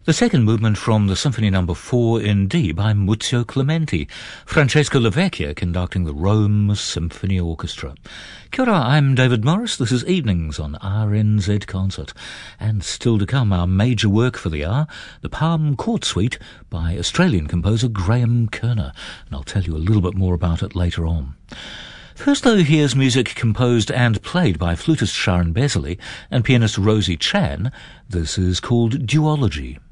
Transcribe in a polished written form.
The second movement from the Symphony No. 4 in D by Muzio Clementi, Francesco Lavecchia conducting the Rome Symphony Orchestra. Kia ora, I'm David Morris. This is Evenings on RNZ Concert. And still to come, our major work for the hour, the Palm Court Suite by Australian composer Graham Kerner. And I'll tell you a little bit more about it later on. First, though, here's music composed and played by flutist Sharon Besley and pianist Rosie Chan. This is called Duology.